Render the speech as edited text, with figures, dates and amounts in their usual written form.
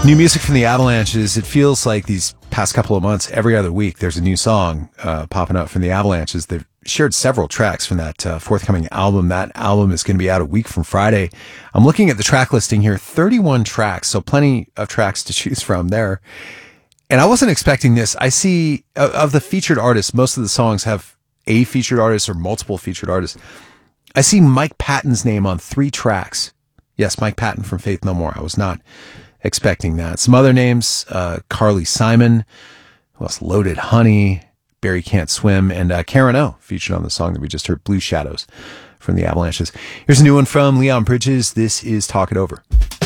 New music from the Avalanches. It feels like these past couple of months, every other week, there's a new song popping up from the Avalanches. They've shared several tracks from that forthcoming album. That album is going to be out a week from Friday. I'm looking at the track listing here, 31 tracks, so plenty of tracks to choose from there. And I wasn't expecting this. I see, of the featured artists, most of the songs have a featured artist or multiple featured artists. I see Mike Patton's name on 3 tracks. Yes, Mike Patton from Faith No More. I was not expecting that. Some other names, Carly Simon, who else? Loaded Honey, Barry Can't Swim, and Karen O featured on the song that we just heard, Blue Shadows from the Avalanches. Here's a new one from Leon Bridges. This is Talk It Over.